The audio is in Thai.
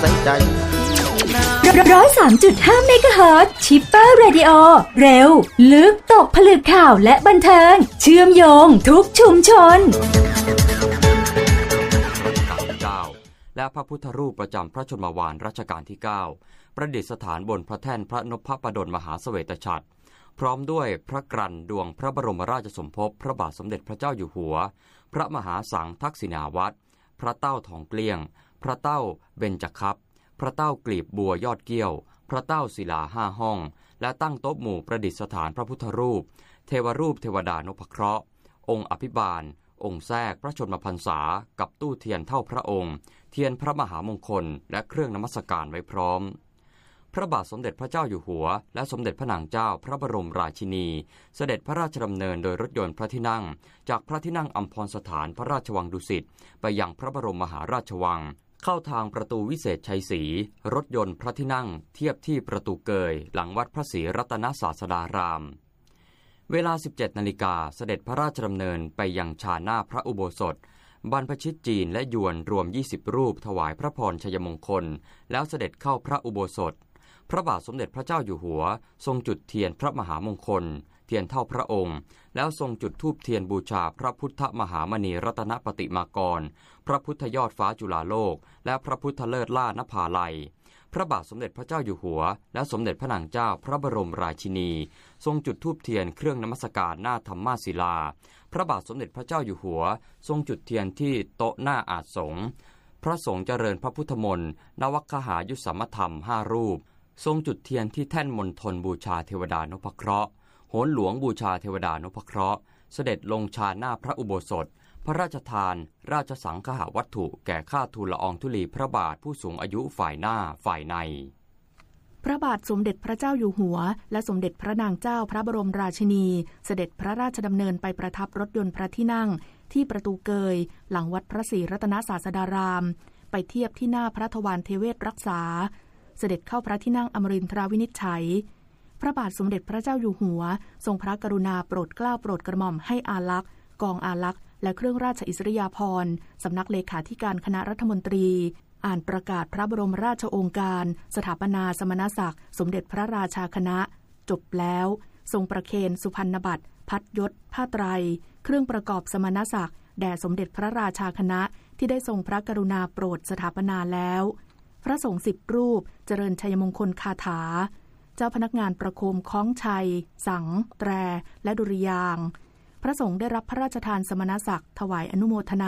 103.5 เมกะเฮิรตซ์ชิปเปอร์เรดิโอเร็วลึกตกผลึกข่าวและบันเทิงเชื่อมโยงทุกชุมชนและพระพุทธรูปประจำพระชนมวาลรัชกาลที่ 9 ประดิษฐานบนพระแท่นพระนพบดลมหาเสวตฉัตรพร้อมด้วยพระกรันดวงพระบรมราชสมภพพระบาทสมเด็จพระเจ้าอยู่หัวพระมหาสังฆทักษิณาวัตรพระเต้าทองเกลี้ยงพระเต้าเบญจคัพพระเต้ากลีบบัวยอดเกี้ยวพระเต้าศิลา5 ห้องและตั้งโต๊ะหมู่ประดิษฐานพระพุทธรูปเทวรูปเทวดานพเคราะห์องค์อภิบาลองค์แทรกพระชนมพรรษากับตู้เทียนเท่าพระองค์เทียนพระมหามงคลและเครื่องนมัสการไว้พร้อมพระบาทสมเด็จพระเจ้าอยู่หัวและสมเด็จพระนางเจ้าพระบรมราชินีเสด็จพระราชดำเนินโดยรถยนต์พระที่นั่งจากพระที่นั่งอัมพรสถานพระราชวังดุสิตไปยังพระบรมมหาราชวังเข้าทางประตูวิเศษชัยศรีรถยนต์พระที่นั่งเทียบที่ประตูเกยหลังวัดพระศรีรัตนศาสดารามเวลา 17 นาฬิกาเสด็จพระราชดำเนินไปยังชาหน้าพระอุโบสถบรรพชิตจีนและยวนรวม20รูปถวายพระพรชัยมงคลแล้วเสด็จเข้าพระอุโบสถพระบาทสมเด็จพระเจ้าอยู่หัวทรงจุดเทียนพระมหามงคลเทียนเท่าพระองค์แล้วทรงจุดธูปเทียนบูชาพระพุทธมหามณีรัตนปฏิมากรพระพุทธยอดฟ้าจุฬาโลกและพระพุทธเลิศล่านภาลัยพระบาทสมเด็จพระเจ้าอยู่หัวและสมเด็จพระนางเจ้าพระบรมราชินีทรงจุดธูปเทียนเครื่องนมัสการหน้าธรรมศิลาพระบาทสมเด็จพระเจ้าอยู่หัวทรงจุดเทียนที่โต๊ะหน้าอาสงฆ์พระสงฆ์เจริญพระพุทธมนต์นวคหายุสสัมมธรรม5รูปทรงจุดเทียนที่แท่นมณฑลบูชาเทวดานพเคราะห์โหนหลวงบูชาเทวดานพเคราะห์เสด็จลงชาหน้าพระอุโบสถพระราชทานราชสังฆวัตถุแก่ข้าทูลละอองธุลีพระบาทผู้สูงอายุฝ่ายหน้าฝ่ายในพระบาทสมเด็จพระเจ้าอยู่หัวและสมเด็จพระนางเจ้าพระบรมราชินีเสด็จพระราชดำเนินไปประทับรถยนต์พระที่นั่งที่ประตูเกยหลังวัดพระศรีรัตนศาสดารามไปเทียบที่หน้าพระทวารเทเวศรักษาเสด็จเข้าพระที่นั่งอมรินทราวินิจฉัยพระบาทสมเด็จพระเจ้าอยู่หัวทรงพระกรุณาโปรดเกล้าโปรดกระหม่อมให้อาลักษ์กองอาลักษ์และเครื่องราชอิสริยาภรณ์สำนักเลขาธิการคณะรัฐมนตรีอ่านประกาศพระบรมราชโองการสถาปนาสมณศักดิ์สมเด็จพระราชาคณะจบแล้วทรงประเคนสุพรรณบัตรพัดยศผ้าไตรเครื่องประกอบสมณศักดิ์แด่สมเด็จพระราชาคณะที่ได้ทรงพระกรุณาโปรดสถาปนาแล้วพระสงฆ์10 รูปเจริญชัยมงคลคาถาเจ้าพนักงานประโคมคล้องชัยสังแตรและดุริยางค์พระสงฆ์ได้รับพระราชทานสมณศักดิ์ถวายอนุโมทนา